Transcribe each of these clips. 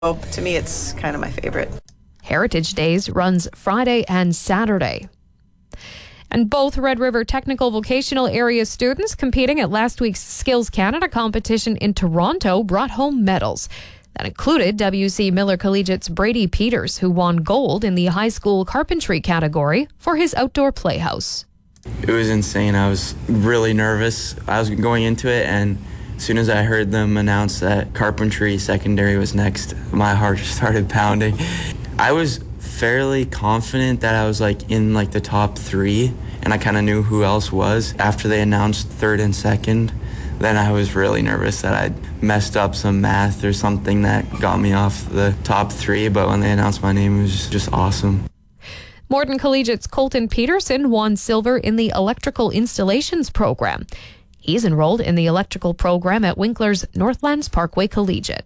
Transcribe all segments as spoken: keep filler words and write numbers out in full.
to me, it's kind of my favorite. Heritage Days runs Friday and Saturday. And both Red River Technical Vocational Area students competing at last week's Skills Canada competition in Toronto brought home medals. That included W C Miller Collegiate's Brady Peters, who won gold in the high school carpentry category for his outdoor playhouse. It was insane. I was really nervous. I was going into it, and as soon as I heard them announce that carpentry secondary was next, my heart started pounding. I was fairly confident that I was like in like the top three, and I kind of knew who else was. After they announced third and second, then I was really nervous that I'd messed up some math or something that got me off the top three, but when they announced my name, it was just awesome. Morton Collegiate's Colton Peterson won silver in the electrical installations program. He's enrolled in the electrical program at Winkler's Northlands Parkway Collegiate.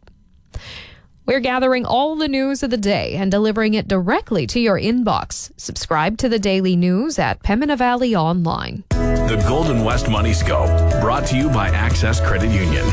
We're gathering all the news of the day and delivering it directly to your inbox. Subscribe to the Daily News at Pembina Valley Online. The Golden West Money Scope, brought to you by Access Credit Union.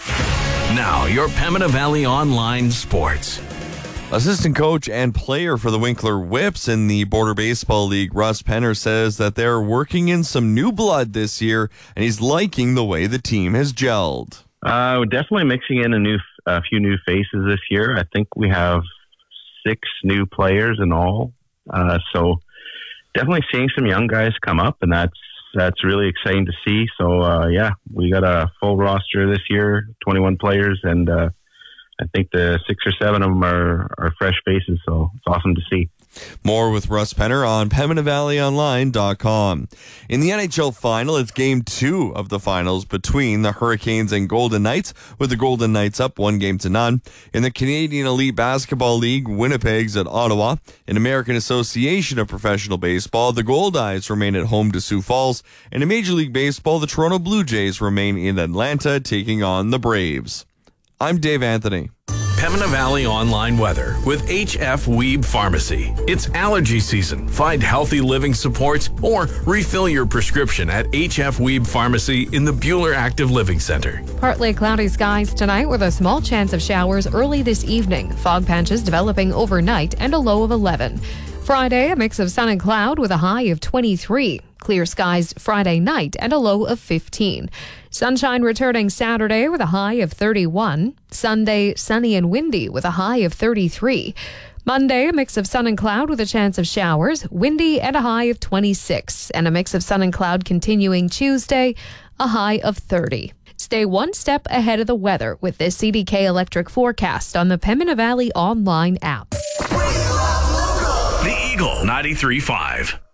Now, your Pembina Valley Online Sports. Assistant coach and player for the Winkler Whips in the Border Baseball League, Russ Penner, says that they're working in some new blood this year, and he's liking the way the team has gelled. Uh, we're definitely mixing in a new, a few new faces this year. I think we have six new players in all. Uh, so definitely seeing some young guys come up, and that's that's really exciting to see. So uh, yeah, we got a full roster this year, twenty-one players, and uh, I think the six or seven of them are, are fresh faces, so it's awesome to see. More with Russ Penner on Pembina Valley Online dot com. In the N H L final, it's game two of the finals between the Hurricanes and Golden Knights, with the Golden Knights up one game to none. In the Canadian Elite Basketball League, Winnipeg's at Ottawa. In American Association of Professional Baseball, the Goldeyes remain at home to Sioux Falls. And in Major League Baseball, the Toronto Blue Jays remain in Atlanta, taking on the Braves. I'm Dave Anthony. Pembina Valley Online Weather with H F Weeb Pharmacy. It's allergy season. Find healthy living supports or refill your prescription at H F Weeb Pharmacy in the Bueller Active Living Center. Partly cloudy skies tonight with a small chance of showers early this evening. Fog patches developing overnight and a low of eleven. Friday, a mix of sun and cloud with a high of twenty-three. Clear skies Friday night and a low of fifteen. Sunshine returning Saturday with a high of thirty-one. Sunday, sunny and windy with a high of thirty-three. Monday, a mix of sun and cloud with a chance of showers, windy and a high of twenty-six. And a mix of sun and cloud continuing Tuesday, a high of thirty. Stay one step ahead of the weather with this C D K Electric forecast on the Pembina Valley Online app. The Eagle ninety-three point five.